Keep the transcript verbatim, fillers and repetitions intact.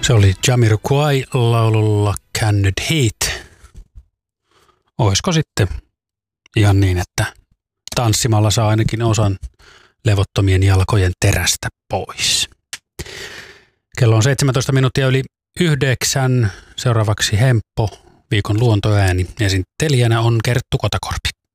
Se oli Jamiroquai laululla Candid Heat. Oisko sitten ihan niin, että tanssimalla saa ainakin osan levottomien jalkojen terästä pois. Kello on seitsemäntoista minuuttia yli yhdeksän. Seuraavaksi Hemppo, viikon luontoääni. Esittelijänä on Kerttu Kotakorpi.